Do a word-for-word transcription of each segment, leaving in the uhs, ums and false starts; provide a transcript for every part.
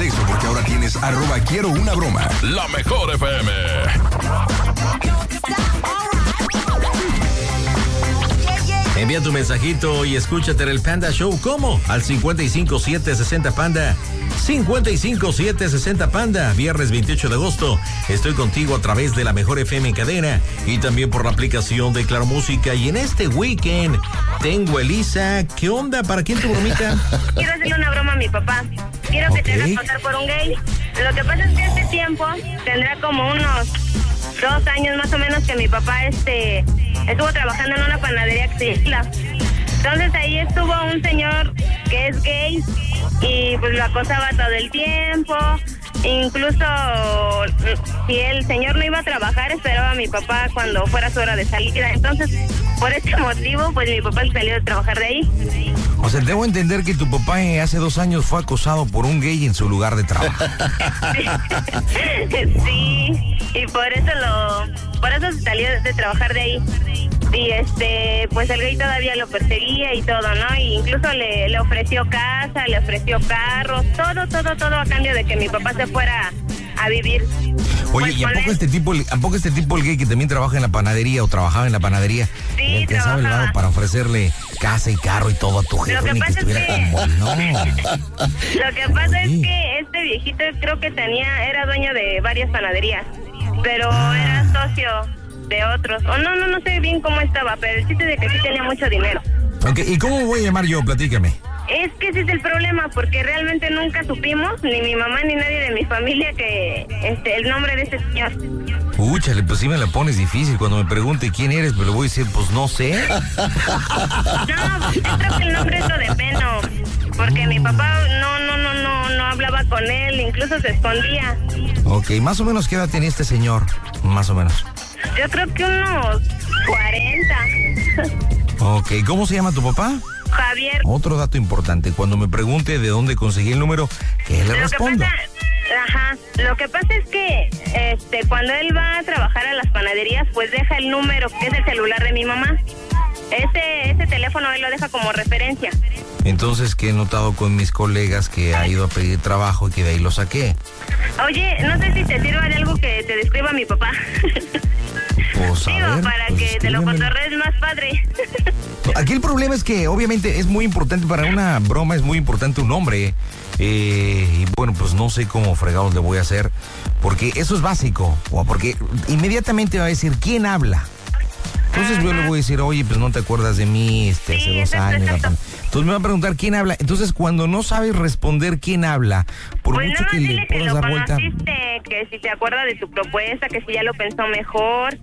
eso porque ahora tienes arroba quiero una broma. La mejor F M. Envía tu mensajito y escúchate en el Panda Show. ¿Cómo? Al cincuenta y cinco siete sesenta Panda. cincuenta y cinco siete sesenta Panda. Viernes veintiocho de agosto. Estoy contigo a través de la mejor F M en cadena y también por la aplicación de Claro Música. Y en este weekend tengo a Elisa. ¿Qué onda? ¿Para quién tu bromita? Quiero hacerle una broma a mi papá. Quiero okay. que te hagas pasar por un gay. Lo que pasa es que este tiempo tendrá como unos dos años más o menos que mi papá este estuvo trabajando en una panadería que se llama. Entonces ahí estuvo un señor que es gay y pues lo acosaba todo el tiempo. Incluso si el señor no iba a trabajar, esperaba a mi papá cuando fuera su hora de salida. Entonces, por este motivo, pues mi papá salió de trabajar de ahí. O sea, debo entender que tu papá eh, hace dos años fue acosado por un gay en su lugar de trabajo. Sí, y por eso lo, por eso salió de trabajar de ahí. Y este, pues el gay todavía lo perseguía y todo, ¿no? Y incluso le, le ofreció casa, le ofreció carros, todo, todo, todo a cambio de que mi papá se fuera a vivir. Oye, pues, ¿y a poco, este tipo, a poco este tipo el gay que también trabaja en la panadería o trabajaba en la panadería? Sí, el que sabe el lado para ofrecerle casa y carro y todo a tu jefe, ni que estuviera es que... como no. Lo que pasa Oye. es que este viejito creo que tenía, era dueño de varias panaderías, pero ah. era socio de otros, o no, no, no sé bien cómo estaba, pero el chiste de que sí tenía mucho dinero. Ok, ¿y cómo voy a llamar yo? Platícame. Es que ese es el problema, porque realmente nunca supimos, ni mi mamá ni nadie de mi familia, que este el nombre de ese señor. Úchale, pues sí me la pones difícil. Cuando me pregunte quién eres, pero le voy a decir, pues no sé. No, yo creo que el nombre es lo de menos, porque mi papá no, no, no, no, no hablaba con él, incluso se escondía. Ok, más o menos, ¿qué edad tenía este señor? Más o menos. Yo creo que unos cuarenta. Ok, ¿cómo se llama tu papá? Javier. Otro dato importante, cuando me pregunte de dónde conseguí el número, que le respondo. Ajá, lo que pasa es que este cuando él va a trabajar a las panaderías, pues deja el número, que es el celular de mi mamá. Ese, ese teléfono él lo deja como referencia. Entonces, que he notado con mis colegas que ha ido a pedir trabajo y que de ahí lo saqué. Oye, no sé si te sirva de algo que te describa mi papá. Pues, Digo, ver, para pues que te lo cotorrees más padre. Aquí el problema es que obviamente es muy importante para una broma, es muy importante un nombre. Eh, y bueno, pues no sé cómo fregados le voy a hacer, porque eso es básico, o porque inmediatamente va a decir quién habla. Entonces yo le voy a decir, oye, pues no te acuerdas de mí, este, sí, hace dos exacto, años. exacto. Entonces me va a preguntar quién habla. Entonces cuando no sabes responder quién habla, por pues mucho no, que dile le que puedas lo dar vuelta. conociste, que si te acuerda de tu propuesta, que si ya lo pensó mejor.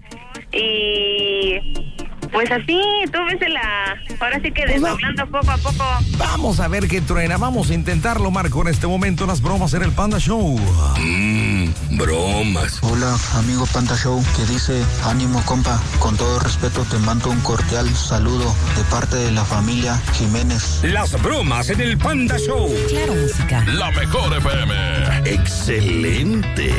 Y pues así, tú vésela, ahora sí que pues desdoblando no. poco a poco. Vamos a ver qué truena, vamos a intentarlo, Marco, en este momento las bromas en el Panda Show. Mmm, bromas. Hola, amigo Panda Show, que dice, ánimo compa, con todo respeto te mando un cordial saludo de parte de la familia Jiménez. Las bromas en el Panda Show. Claro Música. La mejor F M. Excelente.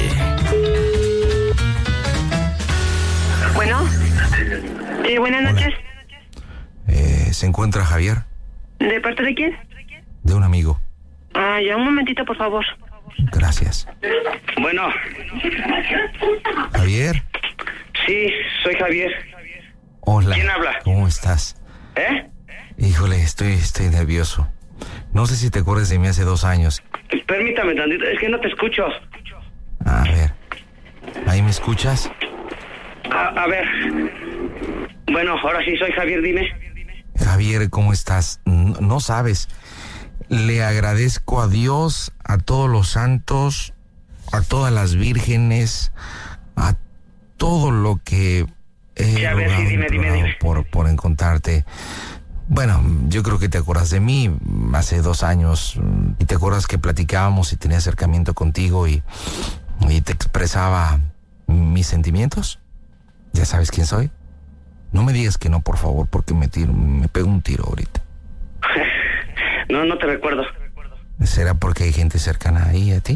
Bueno, eh, buenas noches. Eh, ¿Se encuentra Javier? ¿De parte de quién? De un amigo. Ah, ya un momentito, por favor. Gracias. Bueno. ¿Javier? Sí, soy Javier. Hola. ¿Quién habla? ¿Cómo estás? ¿Eh? Híjole, estoy, estoy nervioso. No sé si te acuerdas de mí hace dos años. Permítame tantito, es que no te escucho. A ver, ¿ahí me escuchas? A, a ver. Bueno, ahora sí soy Javier, dime. Javier, ¿cómo estás? No, no sabes. Le agradezco a Dios, a todos los santos, a todas las vírgenes, a todo lo que he sí, a ver, sí, dime, dime, dime. Por, por encontrarte. Bueno, yo creo que te acuerdas de mí hace dos años y te acuerdas que platicábamos y tenía acercamiento contigo y, y te expresaba mis sentimientos. ¿Ya sabes quién soy? No me digas que no, por favor, porque me tiro, me pego un tiro ahorita. No, no te recuerdo. ¿Será porque hay gente cercana ahí a ti?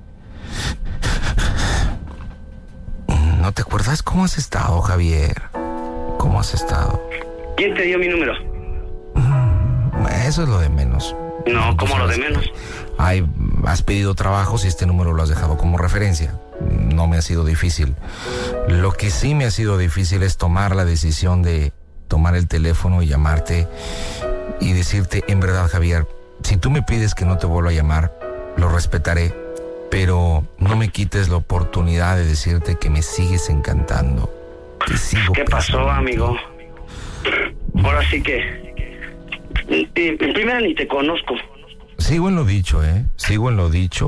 ¿No te acuerdas cómo has estado, Javier? ¿Cómo has estado? ¿Quién te dio mi número? Eso es lo de menos. No, como lo de menos. Hay, has pedido trabajos y este número lo has dejado como referencia. No me ha sido difícil. Lo que sí me ha sido difícil es tomar la decisión de tomar el teléfono y llamarte y decirte, en verdad, Javier, si tú me pides que no te vuelva a llamar, lo respetaré, pero no me quites la oportunidad de decirte que me sigues encantando. Que sigo ¿Qué pasó, pensando en amigo? ti. Ahora sí que... En primera ni te conozco. Sigo en lo dicho, ¿eh? Sigo en lo dicho.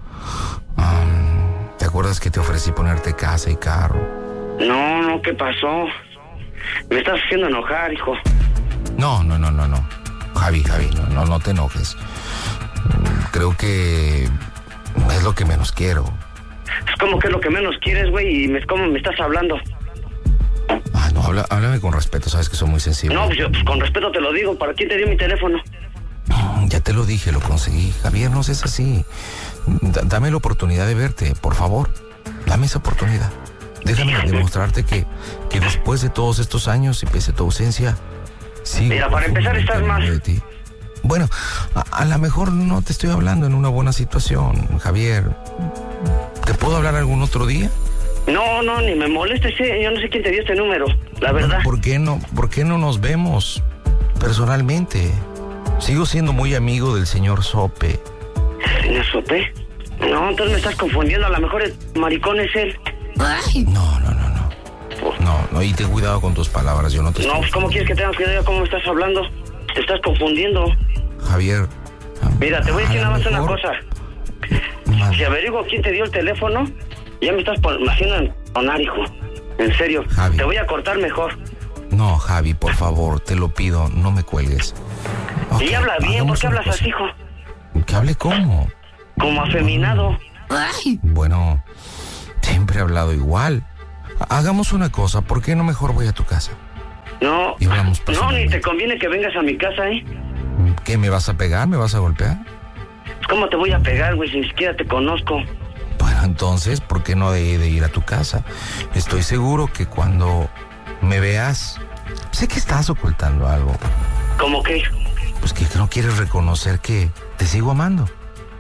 Um, ¿Te acuerdas que te ofrecí ponerte casa y carro? No, no, ¿qué pasó? Me estás haciendo enojar, hijo. No, no, no, no, no. Javi, Javi, no, no, no te enojes. Creo que es lo que menos quiero. Es como que es lo que menos quieres, güey, y me, ¿cómo me estás hablando? Ah, no, habla, háblame con respeto, sabes que soy muy sensible. No, pues yo pues, con respeto te lo digo. ¿Para quién te dio mi teléfono? Ya te lo dije, lo conseguí. Javier, no seas así. D- dame la oportunidad de verte, por favor. Dame esa oportunidad. Déjame demostrarte que, que después de todos estos años y pese a tu ausencia, sigo. Mira, para empezar estás mal. de ti. Bueno, a, a lo mejor no te estoy hablando en una buena situación, Javier. ¿Te puedo hablar algún otro día? No, no, ni me molestes, eh. Yo no sé quién te dio este número, la verdad. ¿Por qué no, por qué no nos vemos personalmente? Sigo siendo muy amigo del señor Sope. ¿Señor Sope? No, entonces me estás confundiendo. A lo mejor el maricón es él. No, no, no, no. No, no, y ten cuidado con tus palabras, yo no te No, estoy... pues ¿cómo quieres que tenga cuidado? ¿Cómo me estás hablando? Te estás confundiendo. Javier... Mira, te voy a decir nada más una mejor- cosa. Man, Si averiguo quién te dio el teléfono, ya me estás pon- haciendo entonar, hijo. En serio. Javi. Te voy a cortar mejor. No, Javi, por favor, te lo pido, no me cuelgues. Ok, Y habla bien, ¿por hagamos qué una hablas cosa. así, hijo? ¿Que hable cómo? Como afeminado. Bueno, siempre he hablado igual. Hagamos una cosa, ¿por qué no mejor voy a tu casa? No, Y hablamos no, ni personalmente. te conviene que vengas a mi casa, ¿eh? ¿Qué, me vas a pegar? ¿Me vas a golpear? ¿Cómo te voy a pegar, güey, si ni siquiera te conozco? Bueno, entonces, ¿por qué no de, de ir a tu casa? Estoy seguro que cuando me veas, sé que estás ocultando algo. ¿Cómo que? Pues que no quieres reconocer que te sigo amando.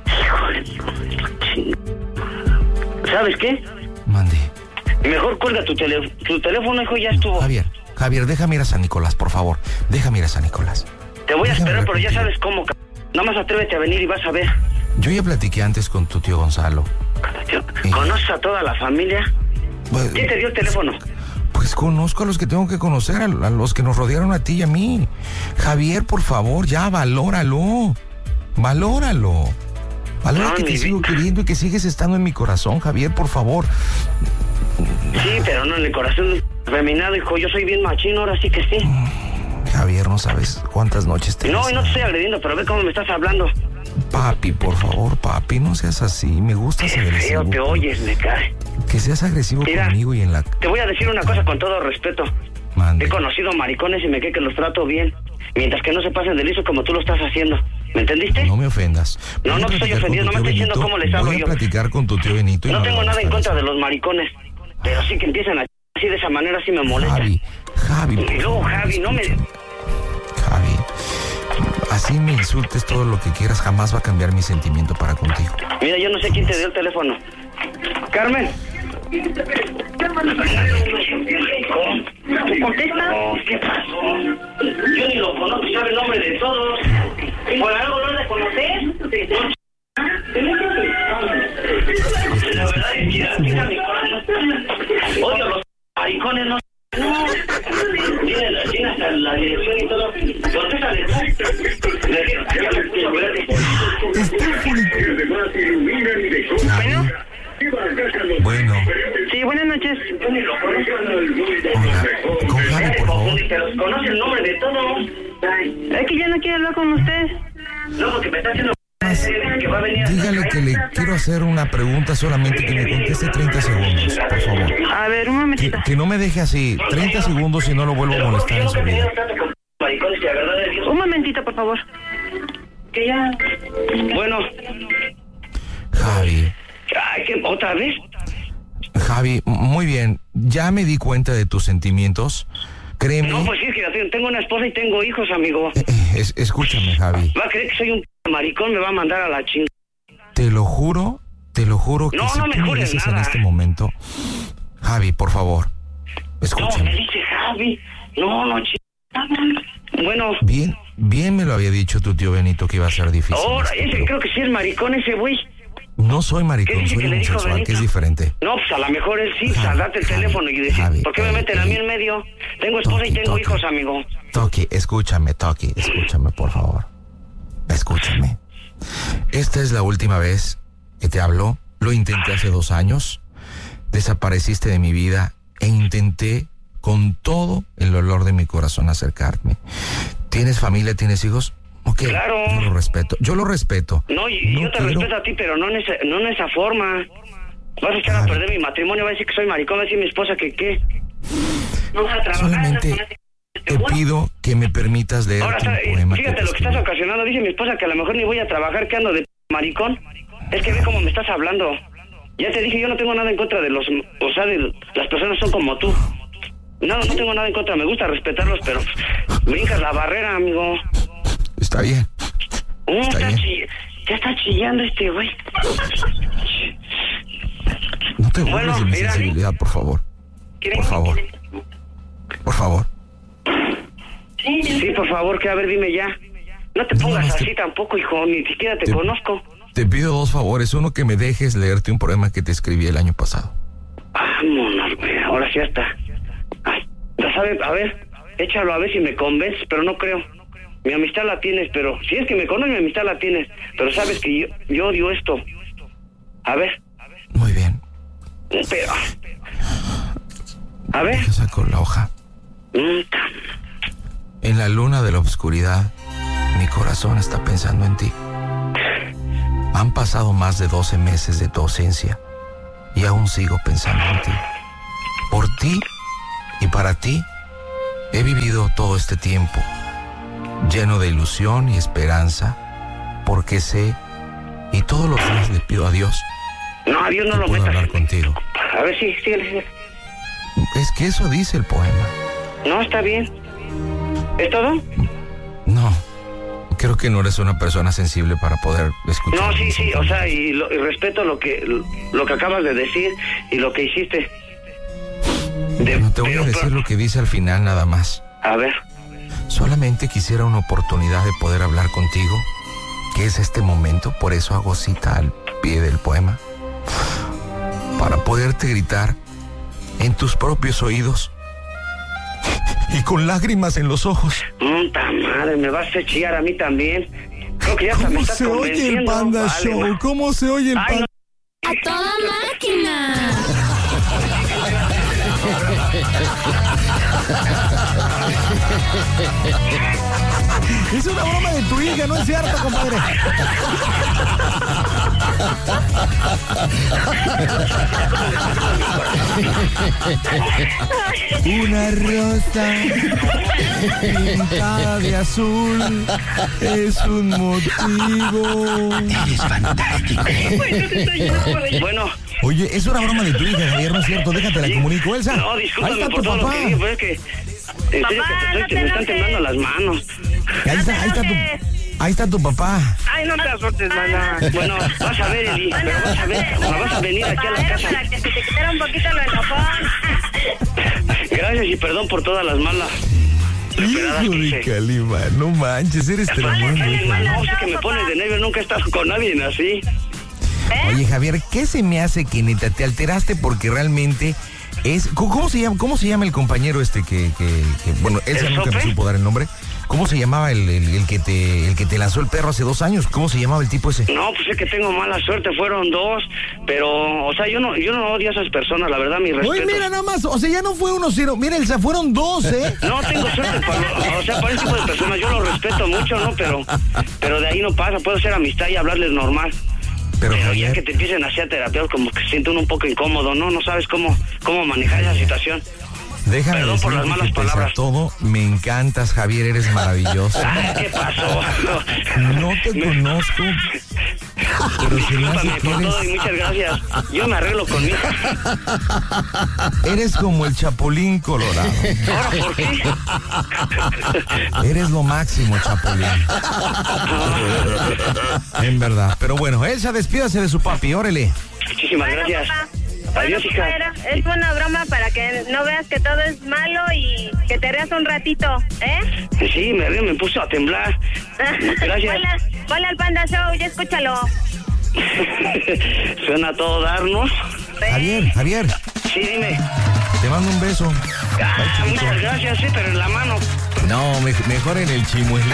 ¿Sabes qué? Mande. Mejor cuelga tu, tele, tu teléfono, hijo, ya estuvo. Javier, Javier, déjame ir a San Nicolás, por favor. Déjame ir a San Nicolás. Te voy a déjame esperar, pero ya contigo. sabes cómo. c- Nada más atrévete a venir y vas a ver. Yo ya platiqué antes con tu tío Gonzalo. Sí. ¿Conoces a toda la familia? Pues, ¿Quién te dio el teléfono? pues conozco a los que tengo que conocer, a, a los que nos rodearon a ti y a mí. Javier, por favor, ya, valóralo. Valóralo. Valora No, que te mi sigo vida. queriendo y que sigues estando en mi corazón, Javier, por favor. Sí, pero no en el corazón feminado, hijo. Yo soy bien machino, ahora sí que sí. Javier, no sabes cuántas noches te... No, y no te deseo. estoy agrediendo, pero ve cómo me estás hablando. Papi, por favor, papi, no seas así. Me gustas Qué agresivo. feo te oyes, me cae. Que seas agresivo Mira. conmigo y en la... Te voy a decir una cosa con todo respeto. Mande. He conocido maricones y me cree que los trato bien. Mientras que no se pasen de liso como tú lo estás haciendo. ¿Me entendiste? No me ofendas. No, Voy a no te estoy platicar con ofendiendo, tu no me tío estoy diciendo Benito. cómo les hablo Voy a yo. platicar con tu tío Benito y No me tengo va a nada en gustar contra eso. de los maricones. Pero sí que empiezan a ch- así de esa manera, sí me molesta. Javi, Javi. por Y luego, favor, Javi, no me... escúchame. Javi, así me insultes todo lo que quieras, jamás va a cambiar mi sentimiento para contigo. Mira, yo no sé quién te dio el teléfono. Carmen. ¿Tú contesta? No, ¿qué pasó? Yo ni lo conozco, sabe el nombre de todos. ¿Por algo no le conoces? La verdad es que mira mi corazón. Odio a los maricones, no. Tiene la, tiene hasta la dirección y todo. Contéstale. Bueno, Bueno, sí, buenas noches. hola, con Javi, por favor. Pero conoce el nombre de todos. Es que ya no quiero hablar con usted. No, porque me está haciendo que va a venir. Dígale que le quiero hacer una pregunta solamente, que me conteste treinta segundos, por favor. A ver, un Que, momentito. que no me deje así, treinta segundos y no lo vuelvo a molestar en su vida. Maricones, que a verdad de Dios. Un momentito, por favor. Que ya. Bueno. Javi, Ay, ¿qué? ¿Otra vez? Javi, muy bien, ya me di cuenta de tus sentimientos. Créeme. No, pues sí, es que tengo una esposa y tengo hijos, amigo. Eh, eh, es- escúchame, Javi. Va a creer que soy un maricón me va a mandar a la chingada. Te lo juro, te lo juro que No, si no tú me me jures dices en nada. este momento, Javi, por favor, No, escúchame. me dice Javi. No, no, chingada. Bueno. Bien, bien me lo había dicho tu tío Benito que iba a ser difícil. Ahora, esto, ese pero creo que sí es maricón ese güey. no soy ¿Qué maricón, dice soy que le dijo homosexual, Benito? que es diferente. No, pues a lo mejor él sí, Javi, date el Javi, teléfono y decir, Javi, ¿por qué me Javi, meten a mí Javi. en medio? Tengo esposa Toki, y tengo Toki. hijos, amigo. Toki, escúchame, Toki, escúchame, por favor. Escúchame. Esta es la última vez que te hablo. Lo intenté hace dos años. Desapareciste de mi vida e intenté con todo el dolor de mi corazón acercarme. ¿Tienes familia, tienes hijos? Ok, Claro. yo lo respeto. Yo lo respeto. No, y No yo te quiero- respeto a ti, pero no en, esa, no en esa forma. Vas a echar a Javi. perder mi matrimonio, va a decir que soy maricón, va a decir mi esposa que qué. No vas a trabajar. Solamente te pido que me permitas leerte Ahora, un está- poema fíjate que te lo que estás escribí. ocasionando. Dice mi esposa que a lo mejor ni voy a trabajar, que ando de maricón. Es que ve cómo me estas hablando. Ya te dije, yo no tengo nada en contra de los... O sea, de las personas son como tú. No, no tengo nada en contra, me gusta respetarlos, pero brincas la barrera, amigo. Está bien. Uh, Está está bien. chi- ya está chillando este güey. No te burles Bueno, de mi mira. sensibilidad, por favor. Por favor. Por favor. Sí, por favor, que a ver, dime ya. No te No, pongas no, es que- así tampoco, hijo, ni siquiera te, Te- conozco. Te pido dos favores. Uno, que me dejes leerte un poema que te escribí el año pasado. Vámonos, güey, ahora sí ya está. Ay, ya sabes, a ver, échalo a ver si me convences, pero no creo. Mi amistad la tienes, pero si es que me conoces, mi amistad la tienes. Pero sabes que yo, yo odio esto. A ver, Muy bien. pero... A ver. Yo saco la hoja. Mm, En la luna de la oscuridad, mi corazón está pensando en ti. Han pasado más de doce meses de tu ausencia y aún sigo pensando en ti. Por ti y para ti he vivido todo este tiempo, lleno de ilusión y esperanza, porque sé y todos los días le pido a Dios No, a Dios no que lo pueda metas. hablar contigo. A ver, sí, síguele, síguele. Es que eso dice el poema. No, está bien. ¿Es todo? No, creo que no eres una persona sensible para poder escuchar. No, sí, mis sí, o sea, sentimientos. y, lo- y respeto lo que lo que acabas de decir y lo que hiciste. De- No te voy pero- a decir pero- lo que dice al final nada más. A ver, Solamente quisiera una oportunidad de poder hablar contigo, que es este momento, por eso hago cita al pie del poema, para poderte gritar en tus propios oídos y con lágrimas en los ojos. puta madre, me vas a hacer chillar a mí también. Creo que ya hasta me estás convenciendo. Vale, ma. ¿Cómo se oye el Ay, no. ¡A toda máquina! Es una broma de tu hija, no es cierto, compadre. Una rosa pintada de azul es un motivo. Bueno, Oye, es una broma de tu hija, Javier, no es cierto. Déjate la comunico, Elsa. no, Ahí discúlpame está por tu todo lo papá. que dije, pero es que... En serio Papá, que te no estoy- te me están enojes. temblando las manos. Ahí está, ahí está tu, ahí está tu papá. Ay, no te azotes, mana. Bueno, vas a ver, Eli, pero vas a ver, me vas a venir aquí a la casa. Para que se te quitara un poquito lo enojón. Gracias y perdón por todas las malas. esperadas Hijo que de hice. Calima, no manches, eres tremendo. Ay, hijo. no, sé que me pones de nervios, nunca he estado con nadie así. Oye, Javier, ¿qué se me hace que neta te alteraste porque realmente es... ¿Cómo cómo se llama, cómo se llama el compañero este que... que, que- bueno, Elsa ¿El nunca me Sope? supo dar el nombre. ¿Cómo se llamaba el, el, el que te, el que te lanzó el perro hace dos años? ¿Cómo se llamaba el tipo ese? No, pues es que tengo mala suerte, fueron dos, pero, o sea, yo no, yo no odio a esas personas, la verdad, mi respeto. Oye, mira nada más, o sea, ya no fue uno cero. Mira, Elsa, fueron dos, ¿eh? No tengo suerte, para, o sea, para ese tipo de personas yo lo respeto mucho, ¿no? Pero, pero de ahí no pasa, puedo hacer amistad y hablarles normal. Pero, Pero ya Javier, que te empiecen a hacer terapeutas, como que se siente uno un poco incómodo, ¿no? No sabes cómo, cómo manejar esa situación. Déjame Perdón por las decirte malas que pese palabras. a todo, me encantas, Javier, eres maravilloso. Ah, ¿qué pasó? No te Me- conozco, pero se me hace Discúlpame que por todo y eres, muchas gracias. Yo me arreglo con mi hija. eres como el Chapulín Colorado. ¿Ahora por qué? Eres lo máximo, Chapulín. En verdad. Pero bueno, Elsa, despídase de su papi, órale. Muchísimas Bueno, gracias. papá. Bueno, Adiós, hija. papá, era- es una broma para que no veas que todo es malo y que te rías un ratito, ¿eh? Sí, me río, me puso a temblar. Gracias. Ponle, ponle al Panda Show y escúchalo. Suena a todo darnos. Javier, Javier, Sí, dime. te mando un beso. Ah, muchas gracias, sí, pero en la mano. No, me- mejor en el chimuelé.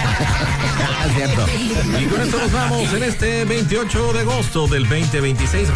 Cierto. Y con esto nos vamos en este veintiocho de agosto del veinte veintiséis.